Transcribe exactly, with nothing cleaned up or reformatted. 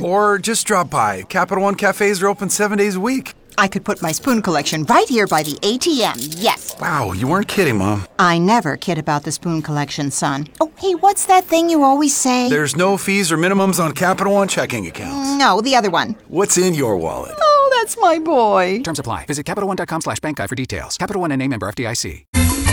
Or just drop by. Capital One cafes are open seven days a week. I could put my spoon collection right here by the A T M, yes. Wow, you weren't kidding, Mom. I never kid about the spoon collection, son. Oh, hey, what's that thing you always say? There's no fees or minimums on Capital One checking accounts. No, the other one. What's in your wallet? Oh, that's my boy. Terms apply. Visit CapitalOne.com slash bank guide for details. Capital One and a member F D I C.